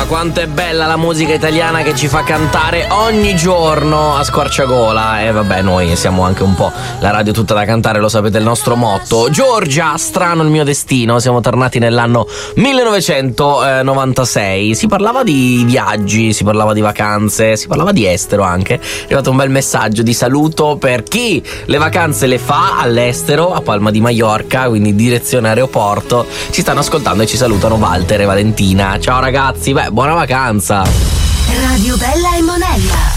Ma quanto è bella la musica italiana che ci fa cantare ogni giorno a squarciagola. E vabbè, noi siamo anche un po' la radio tutta da cantare, lo sapete il nostro motto. Giorgia, strano il mio destino. Siamo tornati nell'anno 1996. Si parlava di viaggi, si parlava di vacanze, si parlava di estero anche. È arrivato un bel messaggio di saluto per chi le vacanze le fa all'estero, a Palma di Maiorca, quindi direzione aeroporto. Ci stanno ascoltando e ci salutano Walter e Valentina. Ciao ragazzi, buona vacanza. Radio Bella e Monella.